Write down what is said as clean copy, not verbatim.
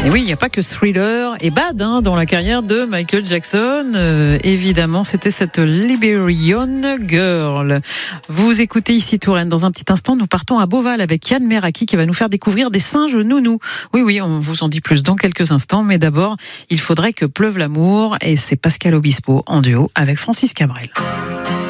Et oui, il n'y a pas que Thriller et Bad dans la carrière de Michael Jackson. Évidemment, c'était cette Liberian Girl. Vous écoutez ici Touraine. Dans un petit instant, nous partons à Beauval avec Yann Meraki qui va nous faire découvrir des singes nounous. Oui, on vous en dit plus dans quelques instants. Mais d'abord, il faudrait que pleuve l'amour. Et c'est Pascal Obispo en duo avec Francis Cabrel.